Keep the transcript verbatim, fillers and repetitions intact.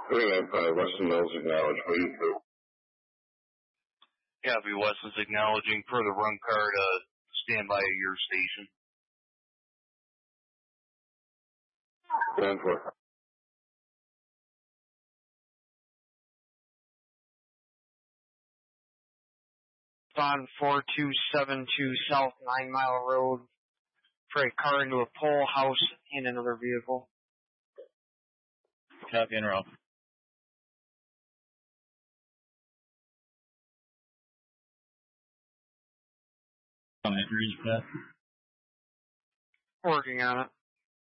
three nine five, Weston Mills, acknowledge, waiting for. Copy, Weston's acknowledging per the run card, uh, stand by at your station. ten four. On four two seven two South Nine Mile Road for a car into a pole, house, and another vehicle. Copy and roll. Working on it.